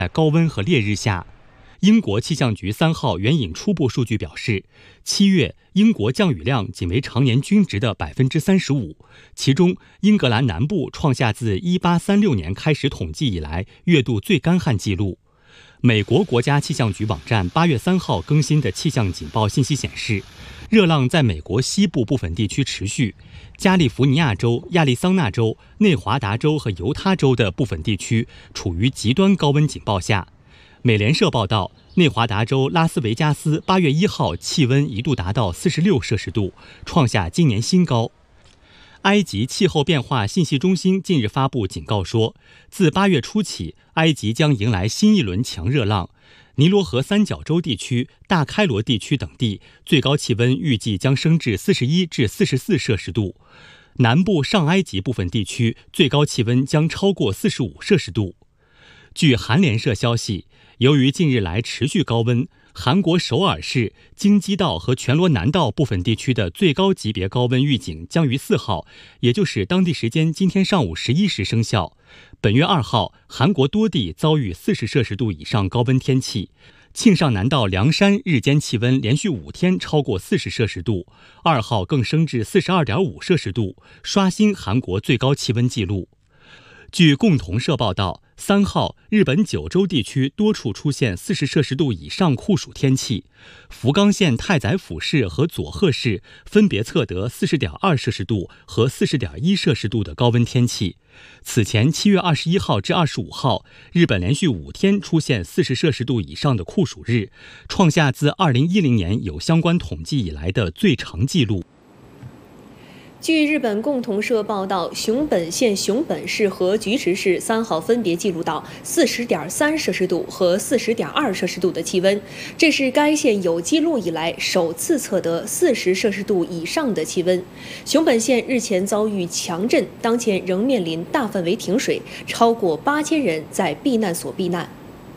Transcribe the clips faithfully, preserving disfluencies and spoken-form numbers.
在高温和烈日下，英国气象局三号援引初步数据表示，七月英国降雨量仅为常年均值的百分之三十五，其中英格兰南部创下自一八三六年开始统计以来月度最干旱记录。美国国家气象局网站八月三号更新的气象警报信息显示，热浪在美国西部部分地区持续，加利福尼亚州、亚利桑那州、内华达州和犹他州的部分地区处于极端高温警报下。美联社报道，内华达州拉斯维加斯八月一号气温一度达到四十六摄氏度，创下今年新高。埃及气候变化信息中心近日发布警告说，自八月初起，埃及将迎来新一轮强热浪。尼罗河三角洲地区、大开罗地区等地最高气温预计将升至四十一至四十四摄氏度，南部上埃及部分地区最高气温将超过四十五摄氏度。据韩联社消息，由于近日来持续高温，韩国首尔市、京畿道和全罗南道部分地区的最高级别高温预警将于四号，也就是当地时间今天上午十一时生效。本月二号，韩国多地遭遇四十摄氏度以上高温天气，庆尚南道凉山日间气温连续五天超过四十摄氏度，二号更升至四十二点五摄氏度，刷新韩国最高气温纪录。据共同社报道，三号，日本九州地区多处出现四十摄氏度以上酷暑天气，福冈县太宰府市和佐贺市分别测得四十点二摄氏度和四十点一摄氏度的高温天气。此前七月二十一号至二十五号，日本连续五天出现四十摄氏度以上的酷暑日，创下自二零一零年有相关统计以来的最长纪录。 据日本共同社报道，熊本县熊本市和菊池市三号分别记录到四十点三摄氏度和四十点二摄氏度的气温，这是该县有记录以来首次测得四十摄氏度以上的气温。熊本县日前遭遇强震，当前仍面临大范围停水，超过八千人在避难所避难。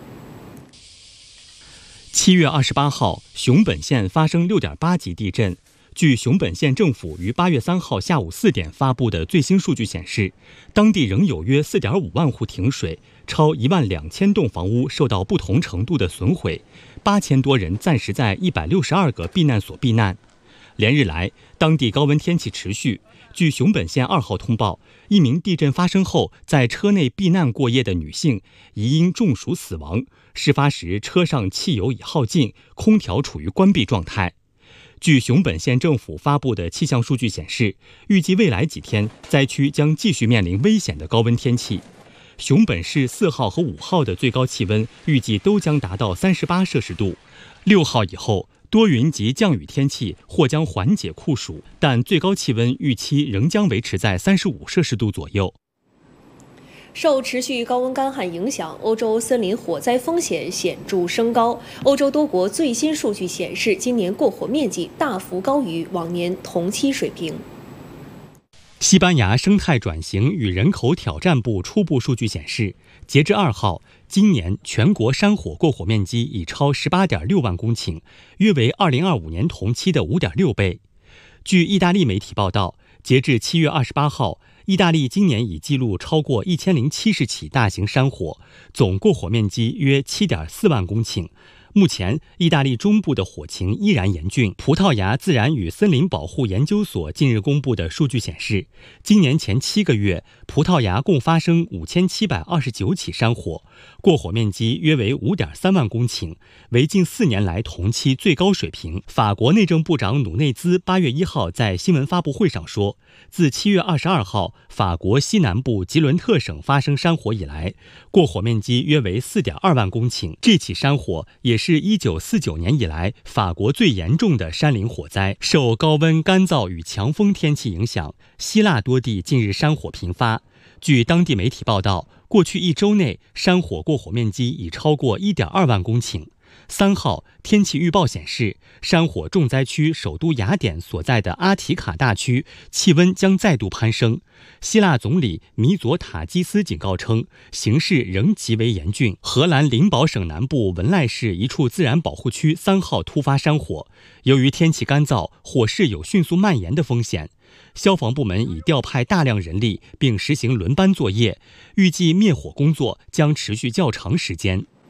七月二十八号，熊本县发生六点八级地震。据熊本县政府于八月三号下午四点发布的最新数据显示，当地仍有约四点五万户停水，超一万两千栋房屋受到不同程度的损毁，八千多人暂时在一百六十二个避难所避难。连日来，当地高温天气持续。据熊本县二号通报，一名地震发生后在车内避难过夜的女性疑因中暑死亡，事发时车上汽油已耗尽，空调处于关闭状态。据熊本县政府发布的气象数据显示，预计未来几天灾区将继续面临危险的高温天气。熊本市四号和五号的最高气温预计都将达到三十八摄氏度。六号以后，多云及降雨天气或将缓解酷暑，但最高气温预期仍将维持在三十五摄氏度左右。 受持续高温干旱影响，欧洲森林火灾风险显著升高。欧洲多国最新数据显示，今年过火面积大幅高于往年同期水平。 西班牙生态转型与人口挑战部初步数据显示，截至二号，今年全国山火过火面积已超十八点六万公顷，约为二零二五年同期的五点六倍。据意大利媒体报道，截至七月二十八号，意大利今年已记录超过一千零七十起大型山火，总过火面积约七点四万公顷。目前，意大利中部的火情依然严峻。葡萄牙自然与森林保护研究所近日公布的数据显示，今年前七个月，葡萄牙共发生五千七百二十九起山火，过火面积约为五点三万公顷，为近四年来同期最高水平。法国内政部长努内兹八月一号在新闻发布会上说，自七月二十二号法国西南部吉伦特省发生山火以来，过火面积约为四点二万公顷。这起山火也是一九四九年以来法国最严重的山林火灾。受高温、干燥与强风天气影响，希腊多地近日山火频发。据当地媒体报道，过去一周内山火过火面积已超过一点二万公顷。三号，天气预报显示，山火重灾区首都雅典所在的阿提卡大区气温将再度攀升。希腊总理米佐塔基斯警告称，形势仍极为严峻。荷兰林堡省南部文赖市一处自然保护区三号突发山火，由于天气干燥，火势有迅速蔓延的风险。消防部门已调派大量人力，并实行轮班作业，预计灭火工作将持续较长时间。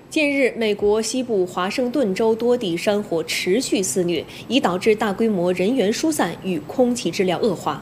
近日，美国西部华盛顿州多地山火持续肆虐，已导致大规模人员疏散与空气质量恶化。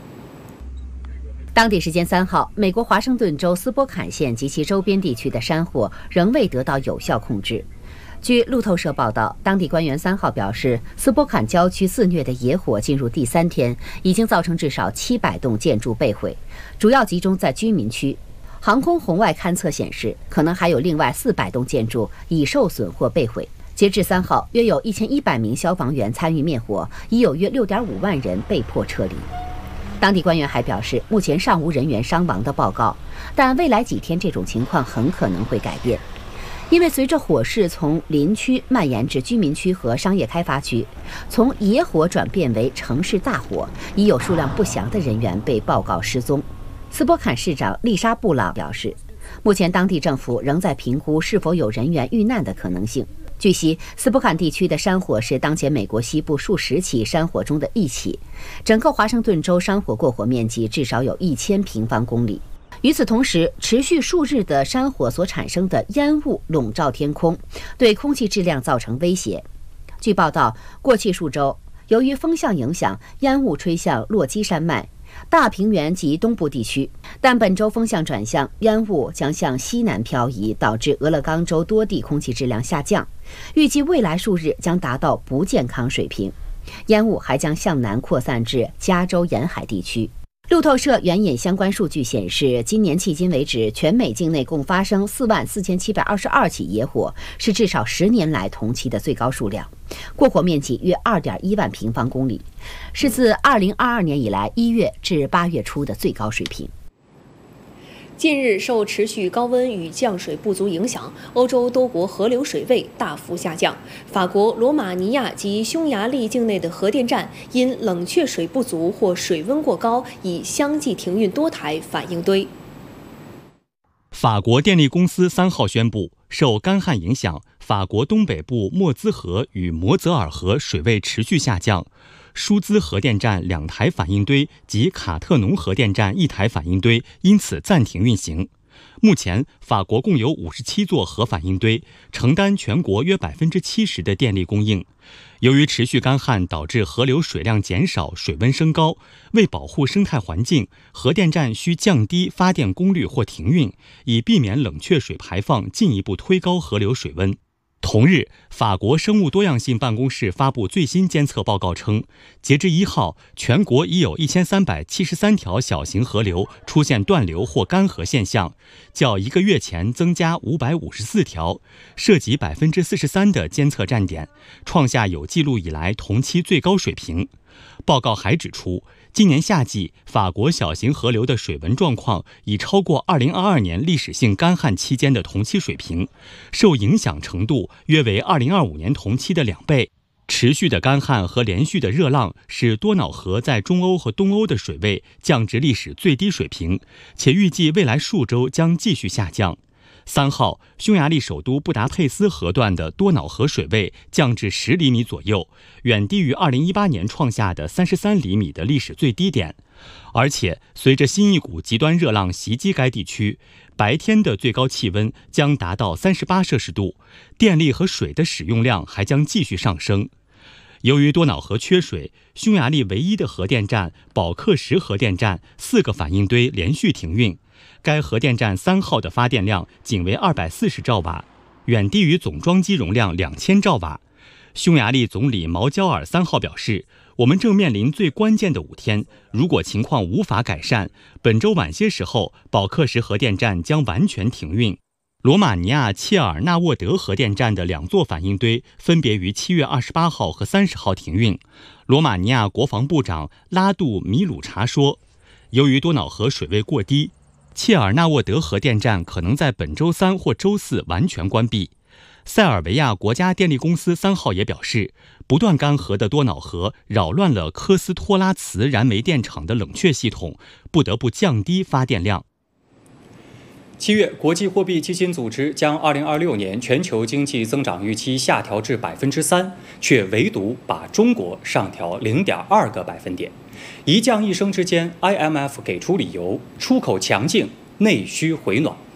当地时间三号，美国华盛顿州斯波坎县及其周边地区的山火仍未得到有效控制。据路透社报道，当地官员三号表示，斯波坎郊区肆虐的野火进入第三天，已经造成至少七百栋建筑被毁，主要集中在居民区。航空红外勘测显示，可能还有另外四百栋建筑已受损或被毁。截至三号，约有一千一百名消防员参与灭火，已有约六点五万人被迫撤离。当地官员还表示，目前尚无人员伤亡的报告，但未来几天这种情况很可能会改变。因为随着火势从林区蔓延至居民区和商业开发区，从野火转变为城市大火，已有数量不详的人员被报告失踪。斯波坎市长丽莎·布朗表示，目前当地政府仍在评估是否有人员遇难的可能性。据悉，斯波坎地区的山火是当前美国西部数十起山火中的一起，整个华盛顿州山火过火面积至少有一千平方公里。与此同时，持续数日的山火所产生的烟雾笼罩天空，对空气质量造成威胁。据报道，过去数周，由于风向影响，烟雾吹向落基山脉、大平原及东部地区，但本周风向转向，烟雾将向西南漂移，导致俄勒冈州多地空气质量下降，预计未来数日将达到不健康水平。烟雾还将向南扩散至加州沿海地区。路透社援引相关数据显示，今年迄今为止，全美境内共发生四万四千七百二十二起野火，是至少十年来同期的最高数量，过火面积约二点一万平方公里，是自二零二二年以来一月至八月初的最高水平。 近日，受持续高温与降水不足影响，欧洲多国河流水位大幅下降。法国、罗马尼亚及匈牙利境内的核电站因冷却水不足或水温过高，已相继停运多台反应堆。 法国电力公司三号宣布，受干旱影响，法国东北部莫兹河与摩泽尔河水位持续下降。舒兹核电站两台反应堆及卡特农核电站一台反应堆因此暂停运行。目前，法国共有五十七座核反应堆，承担全国约百分之七十的电力供应。由于持续干旱导致河流水量减少、水温升高，为保护生态环境，核电站需降低发电功率或停运，以避免冷却水排放进一步推高河流水温。同日，法国生物多样性办公室发布最新监测报告称，截至一号，全国已有一千三百七十三条小型河流出现断流或干涸现象，较一个月前增加五百五十四条，涉及百分之四十三的监测站点，创下有记录以来同期最高水平。报告还指出，今年夏季法国小型河流的水文状况已超过二零二二年历史性干旱期间的同期水平，受影响程度约为二零二五年同期的两倍。持续的干旱和连续的热浪使多瑙河在中欧和东欧的水位降至历史最低水平，且预计未来数周将继续下降。三号，匈牙利首都布达佩斯河段的多瑙河水位降至十厘米左右，远低于二零一八年创下的三十三厘米的历史最低点。而且，随着新一股极端热浪袭击该地区，白天的最高气温将达到三十八摄氏度，电力和水的使用量还将继续上升。由于多瑙河缺水，匈牙利唯一的核电站保克什核电站四个反应堆连续停运。该核电站三号的发电量仅为二百四十兆瓦，远低于总装机容量两千兆瓦。匈牙利总理毛焦尔三号表示，我们正面临最关键的五天，如果情况无法改善，本周晚些时候，保克什核电站将完全停运。罗马尼亚切尔纳沃德核电站的两座反应堆分别于七月二十八号和三十号停运。罗马尼亚国防部长拉杜米鲁查说，由于多瑙河水位过低，切尔纳沃德核电站可能在本周三或周四完全关闭。塞尔维亚国家电力公司三号也表示，不断干涸的多瑙河扰乱了科斯托拉茨燃煤电厂的冷却系统，不得不降低发电量。 七月，国际货币基金组织将二零二六年全球经济增长预期下调至百分之三，却唯独把中国上调零点二个百分点。一降一升之间 ，I M F 给出理由：出口强劲，内需回暖。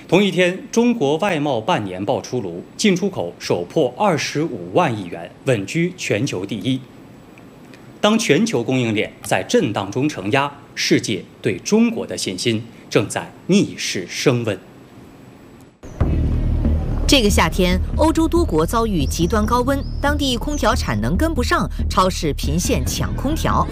同一天，中国外贸半年报出炉，进出口首破二十五万亿元，稳居全球第一。当全球供应链在震荡中承压，世界对中国的信心正在逆势升温。 这个夏天，欧洲多国遭遇极端高温，当地空调产能跟不上，超市频现抢空调。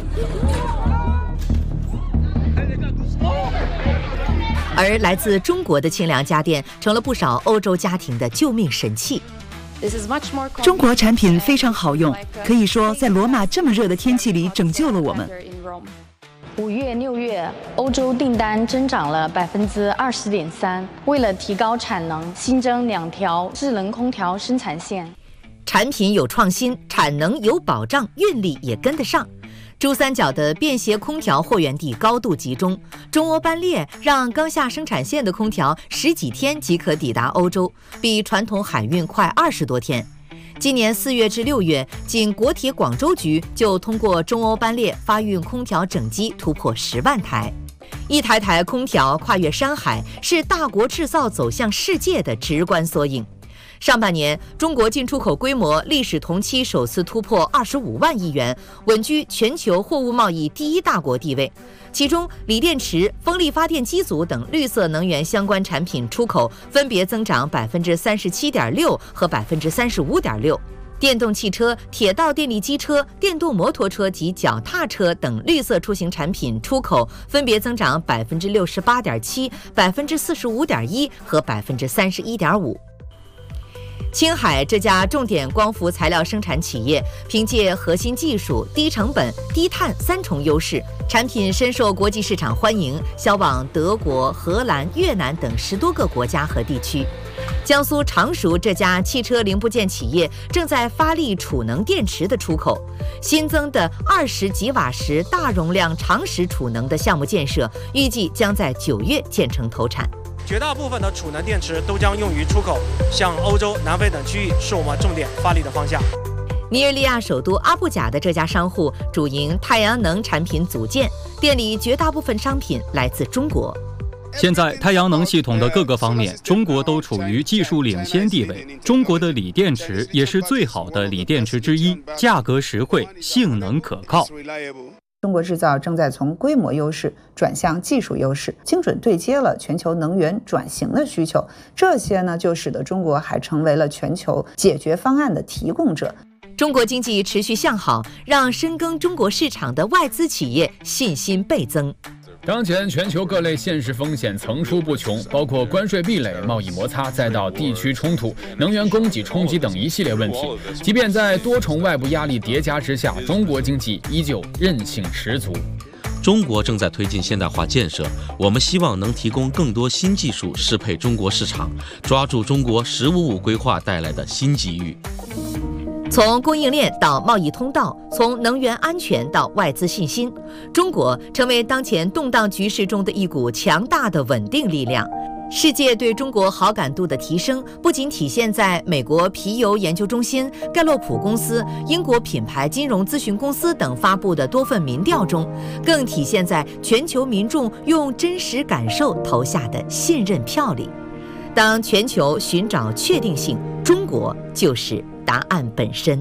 而来自中国的清凉家电成了不少欧洲家庭的救命神器。 中国产品非常好用，可以说在罗马这么热的天气里拯救了我们。 五月、六月，欧洲订单增长了百分之二十点三。为了提高产能，新增两条智能空调生产线。 产品有创新，产能有保障，运力也跟得上。珠三角的便携空调货源地高度集中，中欧班列让刚下生产线的空调十几天即可抵达欧洲，比传统海运快二十多天。今年四月至六月，仅国铁广州局就通过中欧班列发运空调整机突破十万台。一台台空调跨越山海，是大国制造走向世界的直观缩影。上半年，中国进出口规模历史同期首次突破二十五万亿元，稳居全球货物贸易第一大国地位。其中，锂电池、风力发电机组等绿色能源相关产品出口分别增长百分之三十七点六和百分之三十五点六。电动汽车、铁道电力机车、电动摩托车及脚踏车等绿色出行产品出口分别增长百分之六十八点七、百分之四十五点一和百分之三十一点五。青海这家重点光伏材料生产企业，凭借核心技术、低成本、低碳三重优势，产品深受国际市场欢迎，销往德国、荷兰、越南等十多个国家和地区。江苏常熟这家汽车零部件企业正在发力储能电池的出口，新增的二十吉瓦时大容量长时储能的项目建设，预计将在九月建成投产。 绝大部分的储能电池都将用于出口，像欧洲、南非等区域是我们重点发力的方向。 尼日利亚首都阿布贾的这家商户主营太阳能产品组件，店里绝大部分商品来自中国。 现在太阳能系统的各个方面，中国都处于技术领先地位。中国的锂电池也是最好的锂电池之一，价格实惠，性能可靠。 中国制造正在从规模优势转向技术优势，精准对接了全球能源转型的需求。这些呢，就使得中国还成为了全球解决方案的提供者。 中国经济持续向好，让深耕中国市场的外资企业信心倍增。 当前全球各类现实风险层出不穷，包括关税壁垒、贸易摩擦，再到地区冲突、能源供给冲击等一系列问题。即便在多重外部压力叠加之下，中国经济依旧韧性十足。 中国正在推进现代化建设，我们希望能提供更多新技术适配中国市场，抓住中国“十五五”规划带来的新机遇。 从供应链到贸易通道，从能源安全到外资信心，中国成为当前动荡局势中的一股强大的稳定力量。世界对中国好感度的提升，不仅体现在美国皮尤研究中心、盖洛普公司、英国品牌金融咨询公司等发布的多份民调中，更体现在全球民众用真实感受投下的信任票里。当全球寻找确定性，中国就是答案本身。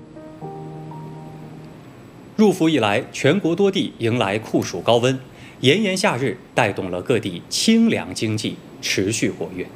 入伏以来，全国多地迎来酷暑高温，炎炎夏日带动了各地清凉经济持续活跃。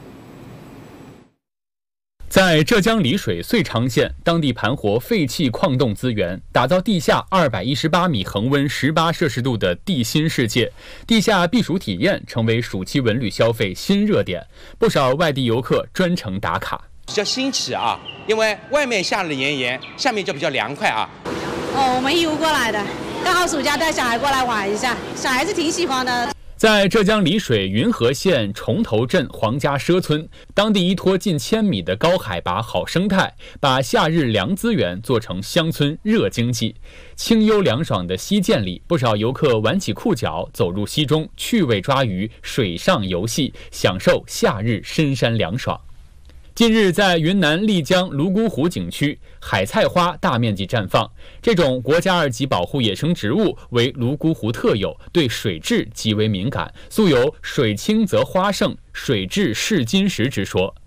在浙江丽水遂长县，当地盘活废弃矿洞资源，打造地下二百一十八米、恒温十八摄氏度的地心世界。地下避暑体验成为暑期文旅消费新热点，不少外地游客专程打卡。 比较新奇啊，因为外面下了炎炎，下面就比较凉快啊。 哦，我们义乌过来的，刚好暑假带小孩过来玩一下，小孩子挺喜欢的。 在浙江丽水云和县崇头镇黄家社村，当地依托近千米的高海拔好生态，把夏日凉资源做成乡村热经济。清幽凉爽的溪涧里，不少游客挽起裤脚，走入溪中，趣味抓鱼、水上游戏，享受夏日深山凉爽。 近日，在云南丽江泸沽湖景区，海菜花大面积绽放。这种国家二级保护野生植物为泸沽湖特有，对水质极为敏感，素有“水清则花盛，水质是金石”之说。